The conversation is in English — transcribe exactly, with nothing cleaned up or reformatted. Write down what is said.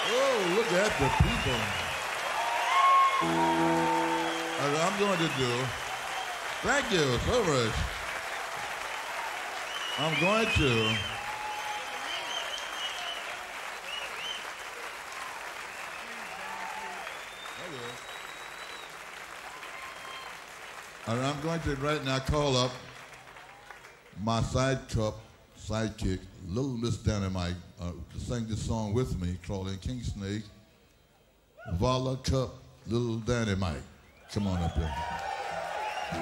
Oh, look at the people. As I'm going to do, thank you so much. I'm going to and I'm going to right now call up my side cup, sidekick, Little Miss Dynamite, uh, to sing this song with me, Claudine Kingsnake, Vala Cup, Little Dynamite. Come on up here.